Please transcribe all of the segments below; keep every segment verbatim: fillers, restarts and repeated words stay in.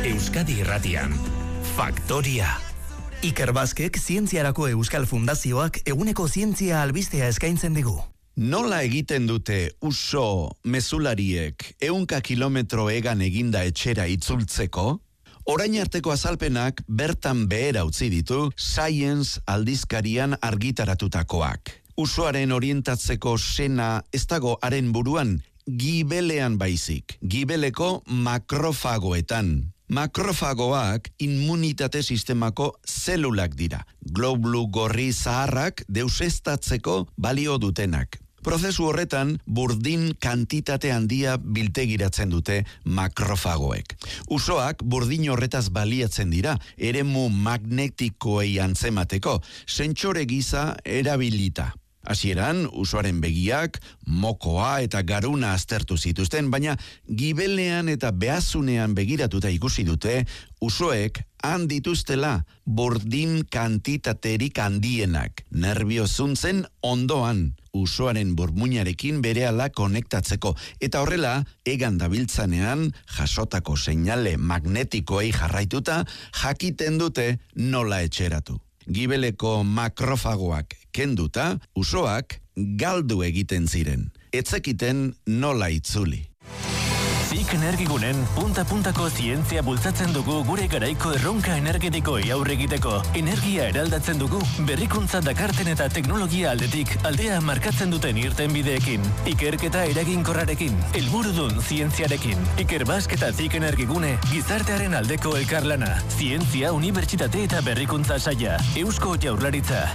Euskadi Irratian, Faktoria. Iker Baskek Zientziarako Euskal Fundazioak eguneko zientzia albistea eskaintzen digu. Nola egiten dute uso mezulariek ehunka kilometro egan eginda etxera itzultzeko? Orain arteko azalpenak bertan behera utzi ditu Science aldizkarian argitaratutakoak. Usoaren orientatzeko sena ez dago haren buruan, gibelean baizik, gibeleko makrofagoetan. Makrofagoak immunitate sistemako zelulak dira. Globulu gorri zaharrak deusestatzeko balio dutenak. Prozesu horretan, burdin kantitate handia biltegiratzen dute makrofagoek. Usoak burdin horretaz baliatzen dira, eremu magnetikoei antzemateko, sentsore giza erabilita. Hasieran, usoaren begiak, mokoa eta garuna aztertu zituzten, baina gibelean eta behazunean begiratuta ikusi dute, usoek han dituztela burdin kantitaterik handienak, nerbiozuntzen ondoan, usoaren burmuinarekin berehala konektatzeko, eta horrela, egan dabiltzanean, jasotako seinale magnetikoei jarraituta, jakiten dute nola etxeratu. Gibeleko makrofagoak kenduta, usoak galdu egiten ziren. Etzekiten nola itzuli. Zik Energigunen punta-puntako zientzia bultzatzen dugu gure garaiko erronka energetikoei aurre egiteko. Energia eraldatzen dugu berrikuntza dakarten eta teknologia aldetik aldea markatzen duten irten bideekin. Ikerketa eraginkorrarekin, helburudun zientziarekin. Iker Bask eta Zik Energigune gizartearen aldeko elkarlana. Zientzia, unibertsitate eta berrikuntza saia. Eusko Jaurlaritza.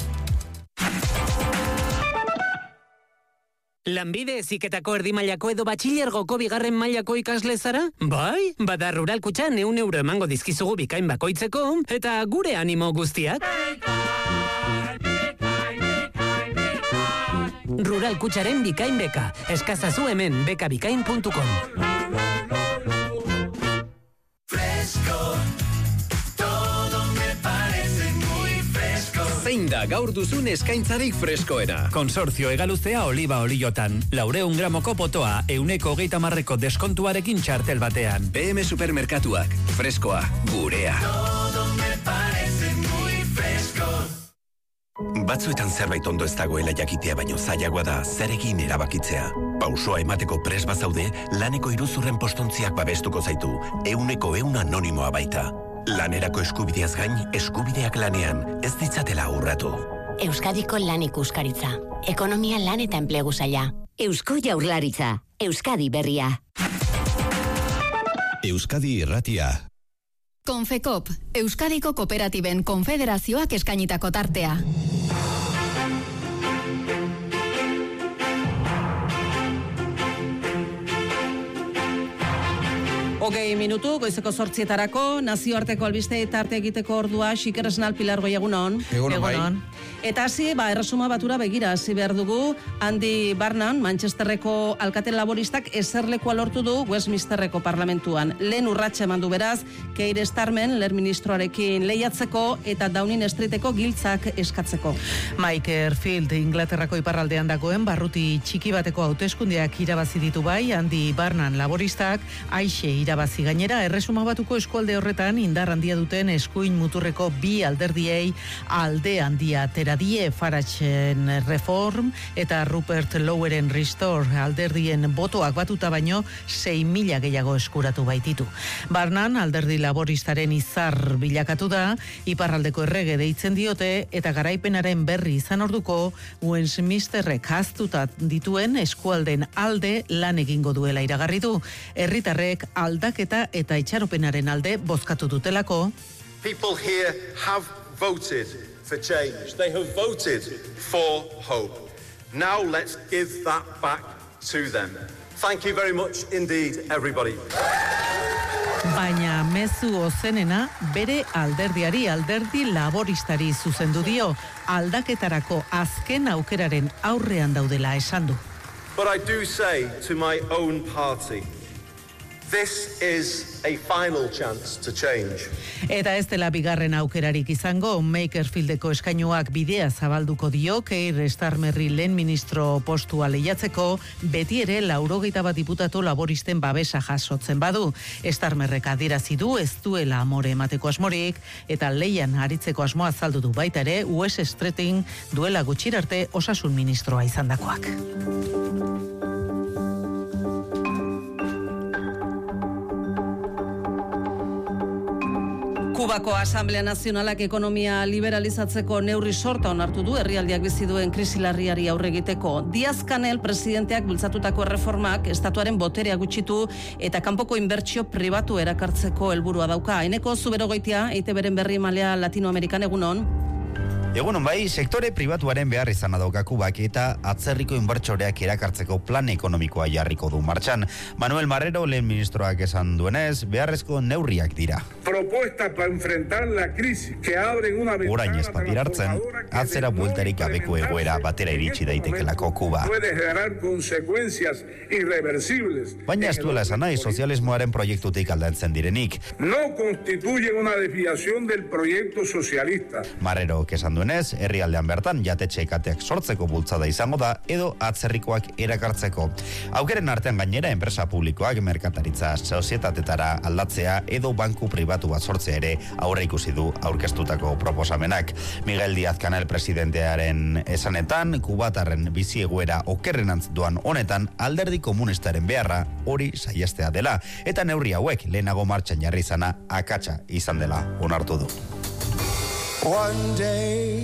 Lanbide heziketako erdi mailako edo batxilergoko bigarren mailako ikasle zara? Bai, bada Rural Kutxan ehun euro emango dizkizugu bikain bakoitzeko, eta gure animo guztiak. Rural Kutxaren bikain beka, eskazazu hemen bekabikain puntu com. Zein da gaur duzun eskaintzarik freskoena? Konsortzio egaluzea oliba oliotan. Laureun gramoko potoa, euneko hogeita marreko deskontuarekin txartel batean. P M Supermerkatuak, freskoa, gurea. Batzuetan zerbait ondo ez dagoela jakitea baino zailagoa da zeregin erabakitzea. Pausoa emateko pres bazaude, laneko iruzurren postontziak babestuko zaitu, euneko eun anonimoa baita. Lanerako eskubideaz gain, eskubideak lanean, ez ditzatela urratu. Euskadiko lan ikuskaritza. Ekonomia, lan eta enplegu saila. Eusko Jaurlaritza. Euskadi berria. Euskadi Irratia. Konfekop, Euskadiko Kooperatiben Konfederazioak eskainitako tartea. Hogei minutu, goizeko zortzietarako, nazioarteko albiste tarte egiteko ordua, Xiker Esnal Pilar Goi, egunon. Egunon, bai. Eta hasi, ba, erresuma batura begira, hasi behar dugu, Andy Barnan, Manchesterreko alkate laboristak eserlekoa lortu du Westminsterreko parlamentuan. Lehen urratxe eman du beraz, Keir Starmer, lehen ministroarekin lehiatzeko eta Downing Streeteko giltzak eskatzeko. Mike Field, Inglaterrako iparraldean dagoen, barruti txiki bateko hauteskundeak irabazi ditu bai, Andy Barnan laboristak, aixe irabazi gainera, erresuma batuko eskualde horretan indar handia duten eskuin muturreko bi alderdiei alde handia atera die, Faragen Reform eta Rupert Loweren Restore alderdien botoak batuta baino sei mila gehiago eskuratu baititu. Barnan alderdi laboristaren izar bilakatu da, iparraldeko errege deitzen diote eta garaipenaren berri izan orduko Westminsterrek haztuta dituen eskualden alde lan egingo duela iragarri du. Herritarrek aldaketa eta itxaropenaren alde bozkatu dutelako. People here have voted for change. They have voted for hope. Now let's give that back to them. Thank you very much indeed, everybody. Baina mezu ozenena bere alderdiari, alderdi laboristari zuzendu dio, aldaketarako azken aukeraren aurrean daudela esan du. But I do say to my own party, This is a final chance to change. Eta ez dela bigarren aukerarik izango, Makerfieldeko eskainuak bidea zabalduko dio Keir Starmerri lehen ministro postua lehiatzeko, beti ere laurogeita bat diputatu laboristen babesa jasotzen badu. Starmerrek adierazi du ez duela amore emateko asmorik, eta leian aritzeko asmoa azaldu du baita ere Wes Streeting duela gutxirarte osasun ministroa izandakoak. Kubako Asamblea Nazionalak ekonomia liberalizatzeko neurri sorta onartu du herrialdeak bizi duen krisi larriari aurre egiteko. Diaz-Kanel presidenteak bultzatutako erreformak estatuaren boterea gutxitu eta kanpoko inbertsio pribatu erakartzeko helburua dauka. Eneko Zuberogoitia, E I Te Beren berri emalea Latinoamerikan, egunon. Egunon bai, sektore pribatuaren behar izan dauka Kubak eta atzerriko inbertsoreak erakartzeko plan ekonomikoa jarriko du martxan. Manuel Marrero lehen ministroak esan duenez, beharrezko neurriak dira. Propuesta para enfrentar la crisis que abren una ventana. Orain ez batir hartzen, atzera bueltarik gabeko egoera batera iritsi daitekelako Kuba. Puede generar consecuencias irreversibles. Baina ez duela esan nahi sozialismoaren proiektutik aldatzen direnik. No constituyen una desviación del proyecto socialista. Marrero esan duenez, herrialdean bertan jatetxe kateak sortzeko bultzada izango da edo atzerrikoak erakartzeko. Aukeren artean gainera enpresa publikoak merkataritza sozietatera aldatzea edo banku pribatu bat sortzea ere aurre ikusi du aurkeztutako proposamenak. Miguel Díaz-Canel presidentearen esanetan, kubatarren bizi egoera okerrenantz doan honetan alderdi komunistaren beharra hori saihestea dela eta neurri hauek lehenago martxan jarri izana akatsa izan dela onartu du. One day,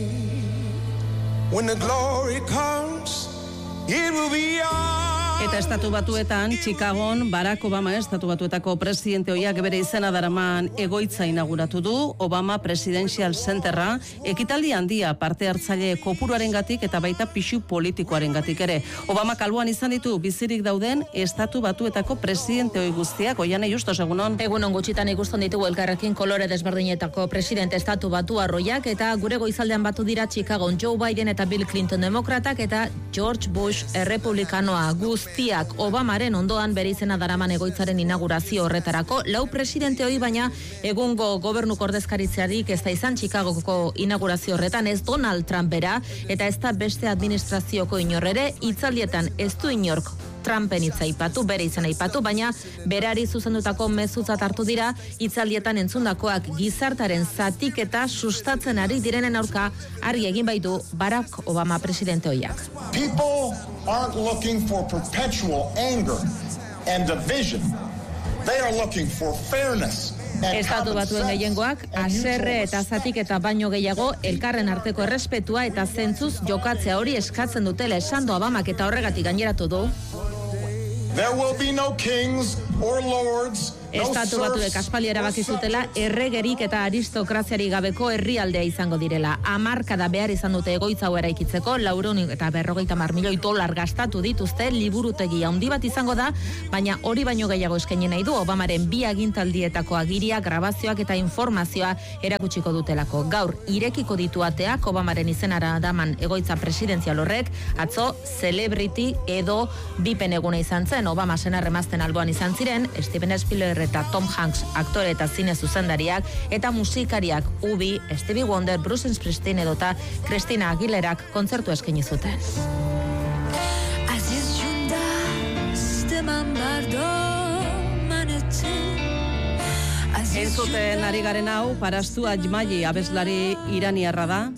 when the glory comes, it will be ours. Eta estatu batuetan, Chicagon, Barack Obama estatu batuetako presidente oiak bere izena daraman egoitza inauguratu du, Obama Presidential Centerra, ekitaldi handia parte hartzaile kopuruarengatik eta baita pixu politikoarengatik ere. Obama kalboan izan ditu bizirik dauden estatu batuetako presidente oi guztiak, Oiane Justos, egunon. Egunon gutxitan ikusten ditugu elkarrekin kolore desberdinetako presidente estatu batu arroiak eta gure goizaldean batu dira Chicagon Joe Biden eta Bill Clinton demokratak eta George Bush errepublikanoa guztiak Obamaren ondoan bere izena daraman egoitzaren inaugurazio horretarako. Lau presidente hori baina egungo gobernu ordezkaritzarik ez da izan Chicagoko inaugurazio horretan, ez Donald Trump bera eta ez da beste administrazioko inorrere, hitzaldietan ez du inork Trumpen hitza aipatu, bere izena aipatu, baina berari zuzendutako mezutzat hartu dira hitzaldietan entzundakoak gizartaren zatik eta sustatzen ari direnen aurka argi egin baitu Barack Obama presidente ohiak. People aren't looking for perpetual anger and division. They are looking for fairness. Estatu batuen gehiengoak haserre eta zatik eta baino gehiago elkarren arteko errespetua eta zentzuz jokatzea hori eskatzen dutela esan du Obamak eta horregatik gaineratu du. There will be no kings or lords. Estatu batuek aspaldi erabaki zutela erregerik eta aristokraziarik gabeko herrialdea izango direla. Hamarkada behar izan dute egoitza hau eraikitzeko, laurehun eta berrogeita hamar milioi dolar gastatu dituzte, liburutegi handi bat izango da, baina hori baino gehiago eskaini nahi du Obamaren bi agintaldietako agiria, grabazioak eta informazioa erakutsiko dutelako. Gaur irekiko ditu ateak Obamaren izenara daman egoitza presidenzial horrek, atzo celebrity edo bipen eguna izan zen, Obama senarremazten alboan izan ziren, Steven Spielberg eta Tom Hanks aktore eta zine zuzendariak eta musikariak Ubi, Stevie Wonder, Bruce Springsteen edota Christina Aguilerak kontzertu eskaini zuten. Entzuten ari garen hau, Parastu Ajmai abeslari iraniarra da.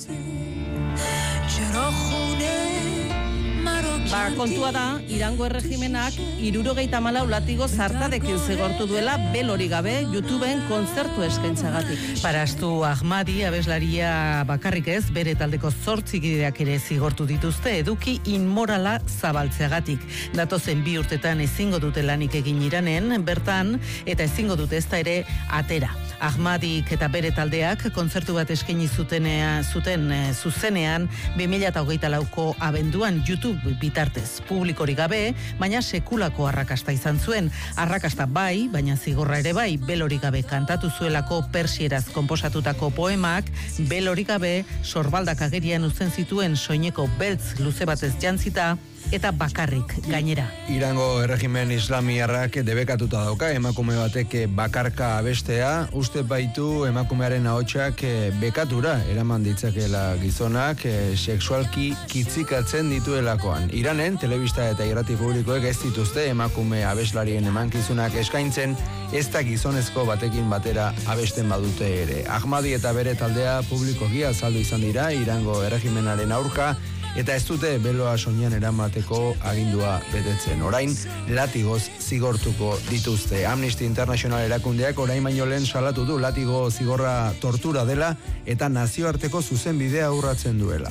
Ba, kontua da, Irango erregimenak hirurogeita hamalau latigo zartadekin zigortu duela belori gabe YouTubeen kontzertu eskaintzagatik. Parastu Ahmadi abeslaria bakarrik ez, bere taldeko zortzi kideak ere zigortu dituzte eduki inmorala zabaltzeagatik. Datozen bi urtetan ezingo dute lanik egin Iranen, bertan, eta ezingo dute ezta ere atera. Ahmadik eta bere taldeak kontzertu bat eskaini zutenea, zuten e, zuzenean bi mila hogeita lauko abenduan YouTube bitartez publikori gabe, baina sekulako arrakasta izan zuen. Arrakasta bai, baina zigorra ere bai, belori gabe kantatu zuelako persieraz konposatutako poemak, belori gabe sorbaldak agerian uzten zituen soineko beltz luze batez jantzita, eta bakarrik gainera. Irango erregimen islamiarrak debekatuta dauka emakume batek bakarka abestea, uste baitu emakumearen ahotsak bekatura eraman ditzakela gizonak sexualki kitzikatzen dituelakoan. Iranen telebista eta irrati publikoek ez dituzte emakume abeslarien emankizunak eskaintzen, ez da gizonezko batekin batera abesten badute ere. Ahmadi eta bere taldea publikoki azaldu izan dira Irango erregimenaren aurka, eta ez dute beloa soinean eramateko agindua betetzen. Orain, latigoz zigortuko dituzte. Amnesty International erakundeak orain baino lehen salatu du latigo zigorra tortura dela eta nazioarteko zuzenbidea urratzen duela.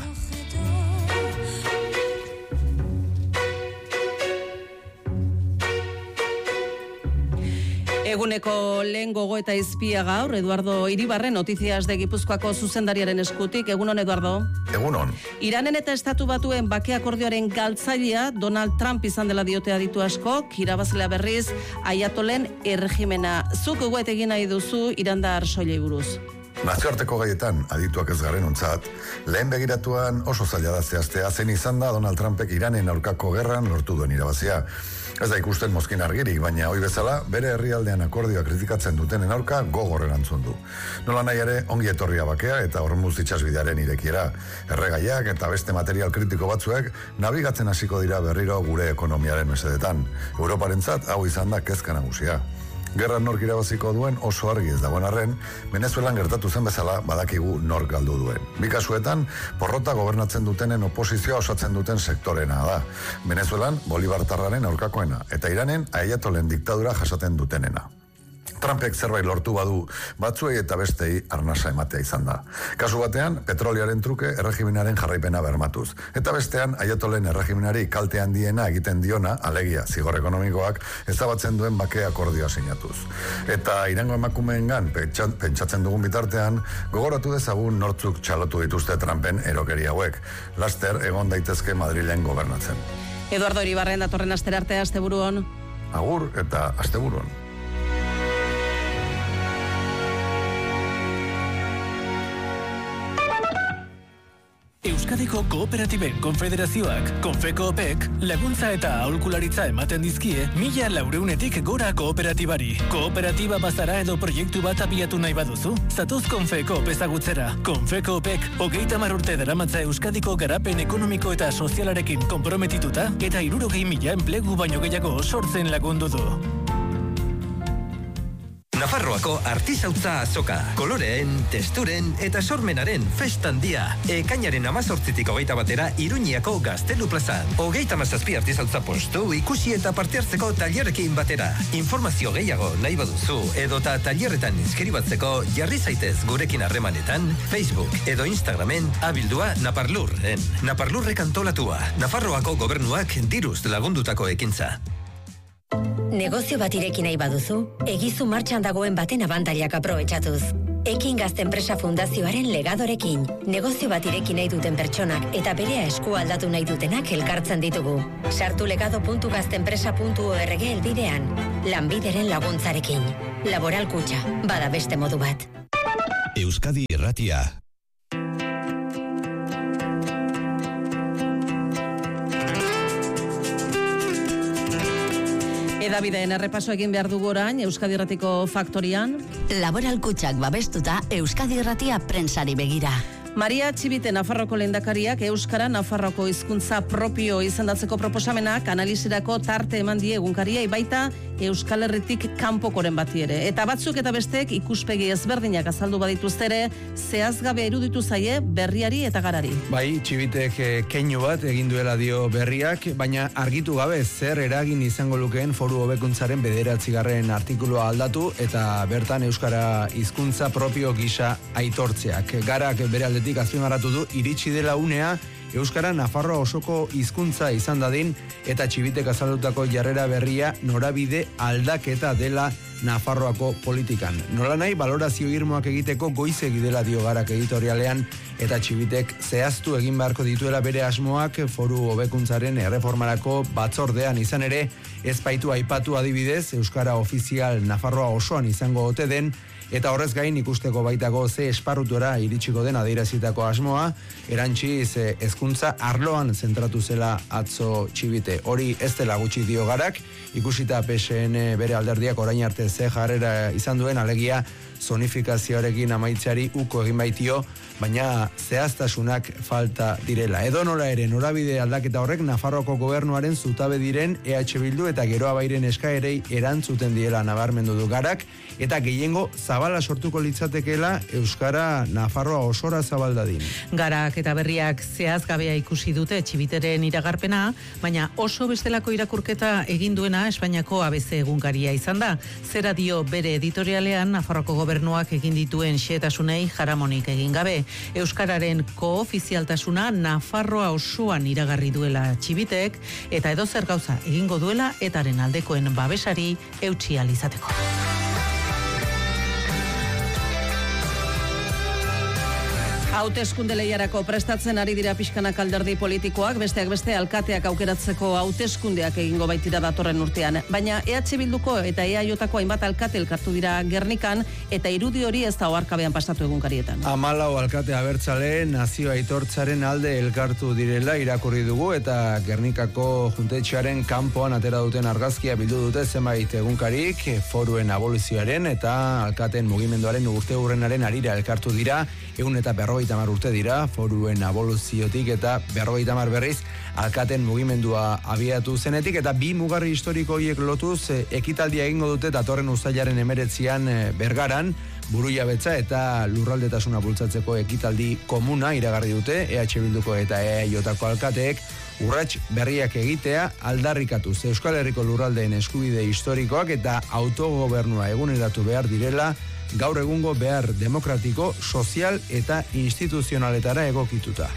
Eguneko lehen gogo eta izpia gaur, Eduardo Iribarren Notizias de Gipuzkoako zuzendariaren eskutik. Egunon, Eduardo? Egunon. Iranen eta Estatu Batuen bake akordioaren galtzailea Donald Trump izan dela diote aditu asko, irabazlea berriz Ayatolen erregimena. Zuk gogoet egin nahi duzu Irandar soilei buruz. Nazioarteko gaietan adituak ez garen ontzat, lehen begiratuan oso zaila da zehaztea zen izan da Donald Trumpek Iranen aurkako gerran lortu duen irabazia. Ez da ikusten mozkin argirik, baina hoi bezala, bere herrialdean akordioa kritikatzen dutenen aurka gogor erantzun du. Nola nahi ere, ongi etorria bakea eta Hormuz itsasbidearen irekiera. Erregaiak eta beste material kritiko batzuek nabigatzen hasiko dira berriro gure ekonomiaren mesedetan. Europarentzat hau izan da kezka nagusia. Gerra nork irabaziko duen oso argi ez dagoen arren, Venezuelan gertatu zen bezala badakigu nork galdu duen. Bi kasuetan, porrota gobernatzen dutenen oposizioa osatzen duten sektorena da. Venezuelan, Bolibartarraren aurkakoena, eta Iranen Ayatolen diktadura jasaten dutenena. Trumpek zerbait lortu badu, batzuei eta bestei arnasa ematea izan da. Kasu batean, petroliaren truke erregimenaren jarraipena bermatuz. Eta bestean, Ayatolen erregimenari kalte handiena egiten diona, alegia zigor ekonomikoak, ezabatzen duen bake akordioa sinatuz. Eta Irango emakumeengan pentsatzen dugun bitartean, gogoratu dezagun nortzuk txalotu dituzte Trumpen erokeri hauek. Laster egon daitezke Madrilen gobernatzen. Eduardo Iribarren datorren astera arte, asteburuon. Agur eta asteburuon. Euskadiko Kooperatiben Konfederazioak, Konfekoopek, laguntza eta aholkularitza ematen dizkie mila laureunetik gora kooperatibari. Kooperatiba bazara edo proiektu bat abiatu nahi baduzu, zatoz Konfekoop ezagutzera. Konfekoopek hogeita hamar urte daramatza Euskadiko garapen ekonomiko eta sozialarekin konprometituta eta hirurogei mila enplegu baino gehiago sortzen lagundu du. Nafarroako artisautza azoka, koloreen, testuren eta sormenaren festan dia. Ekainaren amazortzitik hogeita batera Iruñiako Gaztelu plazan. Hogeita mazazpi artisautza postu ikusi eta parte hartzeko tailerrekin batera. Informazio gehiago nahi baduzu edota tailerretan inskribatzeko jarri zaitez gurekin harremanetan, Facebook edo Instagramen abildua Naparlurren. Naparlurrek antolatua, Nafarroako gobernuak diruz lagundutako ekintza. Negozio bat ireki nahi baduzu, egizu martxan dagoen baten abantailak aprobetxatuz. Ekin Gazte Enpresa Fundazioaren legadorekin. Negozio bat ireki nahi duten pertsonak eta berea eskua aldatu nahi dutenak elkartzen ditugu. Sartu legado puntu gaztenpresa puntu org elbidean. Lanbideren laguntzarekin. Laboral Kutxa, bada beste modu bat. Euskadi Irratia. Edabideen errepaso egin behar dugu orain Euskadi Irratiko faktorian. Laboral Kutxak babestuta Euskadi Irratia prentsari begira. Maria Txibite Nafarroko lehendakariak Euskara Nafarroko hizkuntza propio izendatzeko proposamenak analizirako tarte eman die egunkariei baita Euskal Herritik kanpokoren bati ere. Eta batzuk eta besteek ikuspegi ezberdinak azaldu badituzte ere, zehazgabe iruditu zaie berriari eta garari. Bai, Txibitek keinu bat egin duela dio berriak, baina argitu gabe zer eragin izango lukeen foru hobekuntzaren bederatzigarren artikulua aldatu eta bertan Euskara hizkuntza propio gisa aitortzeak. Garak bere aldetik azpimarratu du iritsi dela unea Euskara Nafarroa osoko hizkuntza izan dadin eta Txibitek azaldutako jarrera berria norabide aldaketa dela Nafarroako politikan. Nola nahi, balorazio irmoak egiteko goizegi dela dio Garak editorialean, eta Txibitek zehaztu egin beharko dituela bere asmoak foru hobekuntzaren erreformarako batzordean. Izan ere, ez baitu aipatu adibidez, Euskara ofizial Nafarroa osoan izango ote den, eta horrez gain ikusteko baitago ze esparrutura iritsiko den adierazitako asmoa, erantziz hezkuntza arloan zentratu zela atzo Txibite. Hori ez dela gutxi dio Garak, ikusita P S N bere alderdiak orain arte ze jarrera izan duen, alegia zonifikazioarekin amaitzeari uko egin baitio, baina zehaztasunak falta direla. Edo nola ere, norabide aldaketa horrek Nafarroako gobernuaren zutabe diren E H Bildu eta Geroa Bairen eskaerei erantzuten diela nabarmendu du Garak, eta gehiengo zabala sortuko litzatekeela Euskara Nafarroa osora zabaldadin. Garak eta berriak zehazgabea ikusi dute Txibiteren iragarpena, baina oso bestelako irakurketa egin duena Espainiako A B C egunkaria izan da. Zera dio bere editorialean Nafarroako gobernuak egin dituen xehetasunei jaramonik egin gabe. Euskararen koofizialtasuna Nafarroa osoan iragarri duela Txibitek, eta edozer gauza egingo duela etaren aldekoen babesari eutsi ahal izateko. Hauteskunde lehiarako prestatzen ari dira pixkanak alderdi politikoak, besteak beste alkateak aukeratzeko hauteskundeak egingo baitira datorren urtean. Baina E H Bilduko eta E A Jko hainbat alkate elkartu dira Gernikan, eta irudi hori ez da oharkabean pasatu egunkarietan. Hamalau alkate abertzale nazio aitortzaren alde elkartu direla irakurri dugu, eta Gernikako juntetxearen kanpoan atera duten argazkia bildu dute zenbait egunkarik, foruen abolizioaren eta alkaten mugimenduaren urteurrenaren arira elkartu dira. Egun eta berrogeita hamar urte dira, foruen aboluziotik, eta berrogeita hamar berriz alkaten mugimendua abiatu zenetik, eta bi mugarri historiko horiek lotuz ekitaldia egingo dute datorren uztailaren emeretzian Bergaran, burujabetza eta lurraldetasuna bultzatzeko ekitaldi komuna iragarri dute E H Bilduko eta E A Jko alkateek, urrats berriak egitea aldarrikatuz Euskal Herriko lurraldeen eskubide historikoak eta autogobernua eguneratu behar direla, gaur egungo behar demokratiko, sozial eta instituzionaletara egokituta.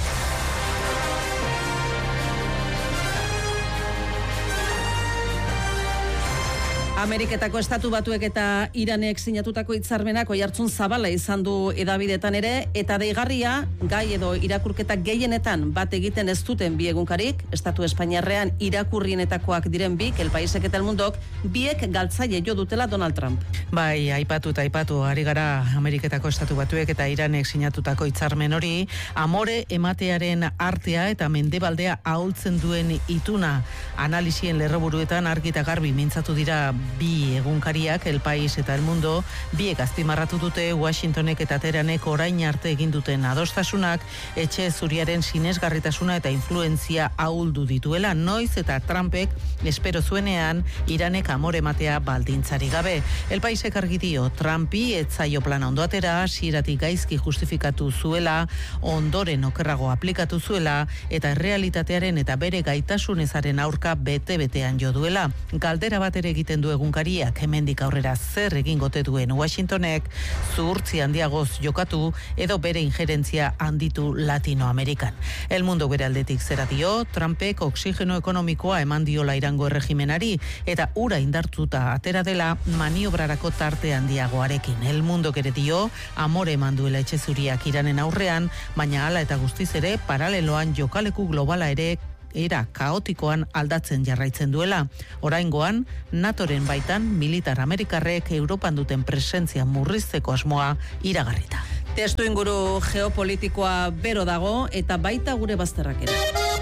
Ameriketako Estatu Batuek eta Iranek sinatutako hitzarmenak oihartzun zabala izan du hedabideetan ere, eta deigarria gai edo irakurketak gehienetan bat egiten ez duten bi egunkarik, Estatu Espainiarrean irakurrienetakoak diren bik, El Paisek eta El Mundok, biek galtzaile jo dutela Donald Trump. Bai, aipatu eta aipatu, ari gara Ameriketako Estatu Batuek eta Iranek sinatutako hitzarmen hori, amore ematearen artea eta mendebaldea ahultzen duen ituna. Analisien lerroburuetan argi eta garbi mintzatu dira bi egunkariak, El Pais eta El Mundo, biek azpimarratu dute Washingtonek eta Teheranek orain arte egin duten adostasunak etxe zuriaren sinesgarritasuna eta influentzia ahuldu dituela, noiz eta Trumpek espero zuenean Iranek amore ematea baldintzari gabe. El Paisek argi dio, Trumpi etzaio plana ondo atera, hasieratik gaizki justifikatu zuela, ondoren okerrago aplikatu zuela, eta errealitatearen eta bere gaitasunezaren aurka bete-betean jo duela. Galdera bat ere egiten du egunkariak, hemendik aurrera zer egingote duen Washingtonek, zuhurtzi handiagoz jokatu edo bere injerentzia handitu Latinoamerikan. El Mundo bere aldetik zera dio, Trumpek oksigeno ekonomikoa eman diola Irango erregimenari, eta ura indartuta atera dela maniobrarako tarte handiagoarekin. El Mundo ere dio, amore eman duela etxe zuriak Iranen aurrean, baina hala eta guztiz ere paraleloan jokaleku globala ere era kaotikoan aldatzen jarraitzen duela. Oraingoan, NATOren baitan militar amerikarrek Europan duten presentzia murrizteko asmoa iragarrita. Testu inguru geopolitikoa bero dago eta baita gure bazterrak ere.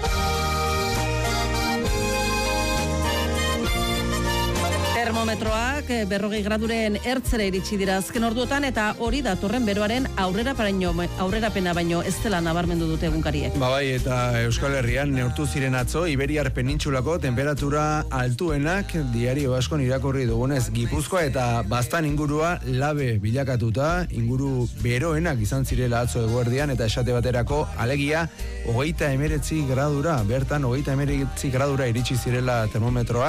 Termometroak berrogei graduren ertzera iritsi dira azken orduotan, eta hori datorren beroaren aurrera paraino, aurrerapena baino ez dela nabarmendu dute egunkariek. Ba bai, eta Euskal Herrian neurtu ziren atzo Iberiar penintsulako temperatura altuenak diario askon irakurri dugunez, Gipuzkoa eta Baztan ingurua labe bilakatuta, inguru beroenak izan zirela atzo eguerdian, eta esate baterako alegia hogeita emeretzi gradura, bertan hogeita emeretzi gradura iritsi zirela termometroak,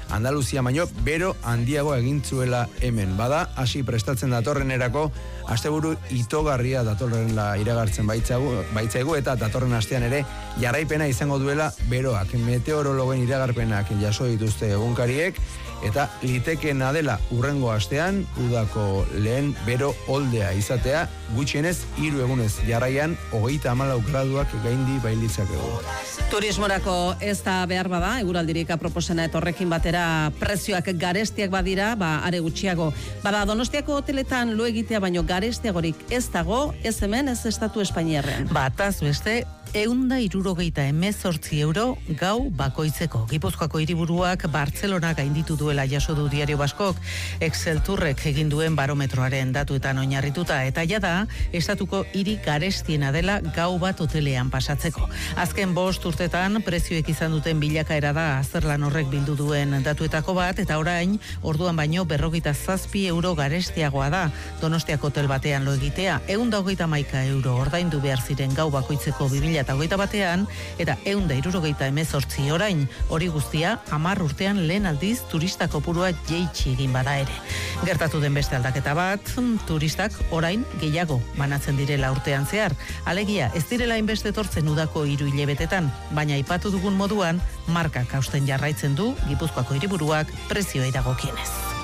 Andaluzia baino bero handiago egintzuela hemen. Bada, hasi prestatzen datorrenerako, asteburu itogarria datorrenla iragartzen baitzaigu, baitzaigu eta datorren astean ere jarraipena izango duela beroak. Meteorologen iragarpenak jaso dituzte egunkariek, eta litekeena dela urrengo astean udako lehen bero oldea izatea, gutxienez hiru egunez jarraian hogeita hamalau graduak gaindi bailitzakegu. Turismorako ez da behar bada, eguraldirik aproposena etorrekin batera prezioak garestiak badira, ba are gutxiago. Bada Donostiako hoteletan lo egitea baino garestiagorik ez dago, ez hemen ez estatu espainiarrean. Bataz beste, eunda irurogeita emezortzi euro gau bakoitzeko. Gipuzkoako hiriburuak Bartzelona gainditu duela jaso du Diario Baskok, Excelturrek egin duen barometroaren datuetan oinarrituta, eta jada, estatuko hiri garestiena dela gau bat hotelean pasatzeko. Azken bost urtetan, prezioek izan duten bilakaera da azterlan horrek bildu duen datuetako bat, eta orain, orduan baino berrogeita zazpi euro garestiagoa da. Donostiako hotel batean lo egitea, eunda hogeita maika euro ordaindu behar ziren gau bakoitzeko bibila eta hogeita batean, eta eunda irurogeita emezortzi orain, hori guztia, hamar urtean lehen aldiz turista kopurua jeitsi egin bada ere. Gertatu den beste aldaketa bat, turistak orain gehiago banatzen direla urtean zehar. Alegia, ez direla inbeste etortzen udako hiru hilebetetan, baina aipatu dugun moduan, markak hausten jarraitzen du Gipuzkoako hiriburuak prezioa dagokienez.